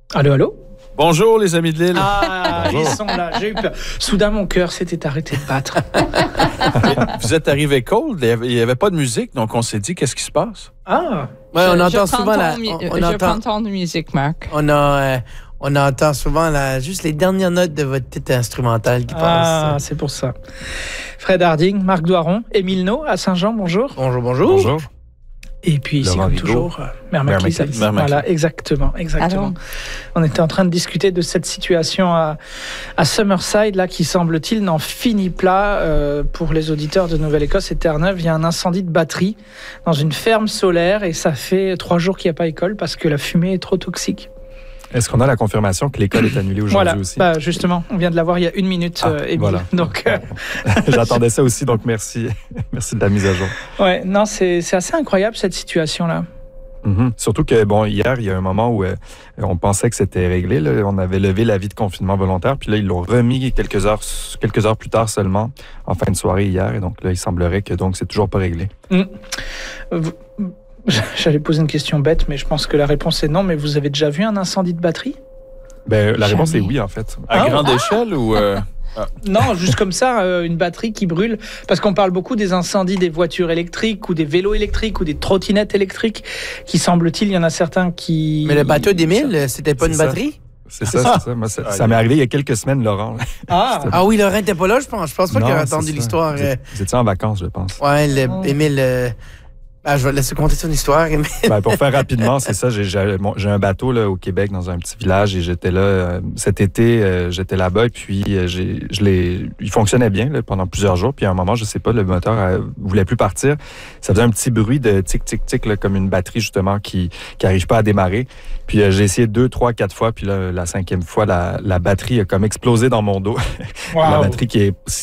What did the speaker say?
Allô, allô? Bonjour les amis de Lille. Ah, Bonjour. ils sont là, j'ai eu peur. Soudain, mon cœur s'était arrêté de battre. Vous êtes arrivé cold, il n'y avait pas de musique, donc on s'est dit, qu'est-ce qui se passe? Ah, Ouais, on entend je souvent la. Je prends ton musique, Marc. On entend souvent juste les dernières notes de votre petite instrumentale qui passe. c'est pour ça. Fred Harding, Marc Doiron, Émile No à Saint-Jean, bonjour. Bonjour, bonjour. Bonjour. Et puis ici, Laurent comme Rigaud. toujours, Mère Maclise. Mère Maclise. Voilà, exactement. Alors? On était en train de discuter de cette situation à Summerside, là, qui semble-t-il n'en finit plat pour les auditeurs de Nouvelle-Écosse et Terre-Neuve. Il y a un incendie de batterie dans une ferme solaire et ça fait 3 jours qu'il n'y a pas école parce que la fumée est trop toxique. Est-ce qu'on a la confirmation que l'école est annulée aujourd'hui Voilà, aussi? justement, on vient de l'avoir il y a 1 minute, Émile. Voilà. Donc, J'attendais ça aussi, donc merci. Merci de la mise à jour. ouais, non, c'est assez incroyable cette situation-là. Mhm. Surtout que, hier, il y a un moment où on pensait que c'était réglé. Là. On avait levé l'avis de confinement volontaire, puis là, ils l'ont remis quelques heures plus tard seulement, en fin de soirée hier. Et donc là, il semblerait que c'est toujours pas réglé. J'allais poser une question bête, mais je pense que la réponse est non. Mais vous avez déjà vu un incendie de batterie? La réponse est Jamais. oui, en fait. À grande échelle ou... Non, juste comme ça, une batterie qui brûle. Parce qu'on parle beaucoup des incendies des voitures électriques ou des vélos électriques ou des trottinettes électriques qui, semble-t-il, il y en a certains qui... Mais le bateau d'Émile, c'était pas C'est une ça. batterie? C'est ça. Moi, ça m'est arrivé il y a quelques semaines, Laurent. Ah, Ah oui, Laurent n'était pas là, je pense. Je pense pas qu'il a Non, entendu c'est ça. l'histoire. Vous étiez en vacances, je pense. Ouais, Oh. Émile. Je vais te laisser compter son histoire, Émile. Pour faire rapidement, c'est ça. J'ai un bateau là, au Québec, dans un petit village, et j'étais là cet été. J'étais là-bas, et puis il fonctionnait bien là, pendant plusieurs jours. Puis à un moment, je sais pas, le moteur voulait plus partir. Ça faisait un petit bruit de tic tic tic, là, comme une batterie justement qui arrive pas à démarrer. Puis j'ai essayé 2, 3, 4 fois, puis là, la 5e fois, la batterie a comme explosé dans mon dos. wow. La batterie qui est